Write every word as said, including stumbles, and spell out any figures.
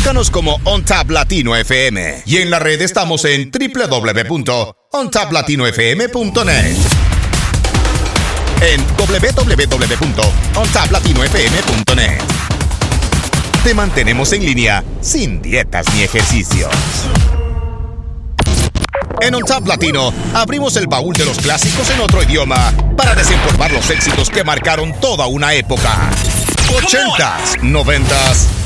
Búscanos como On Tap Latino F M. Y en la red estamos en doble u doble u doble u punto on tap latino f m punto net. En doble u doble u doble u punto on tap latino f m punto net. Te mantenemos en línea sin dietas ni ejercicios. En On Tap Latino abrimos el baúl de los clásicos en otro idioma para desempolvar los éxitos que marcaron toda una época. ochentas, noventas